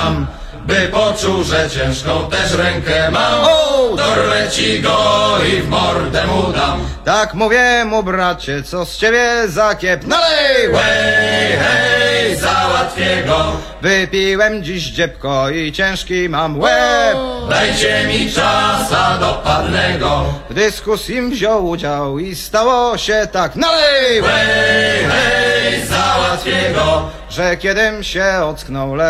dam, by poczuł, że ciężką też rękę mam. Dorwę ci go i w mordę mu dam. Tak mówię mu, bracie, co z ciebie za kiep? Nalej! Hej, hej, załatwię go. Wypiłem dziś dziebko i ciężki mam łeb. Dajcie mi czasa dopadnego. W dyskusji wziął udział i stało się tak. Nalej! Hej, hej, załatwię go. Że kiedym się ocknął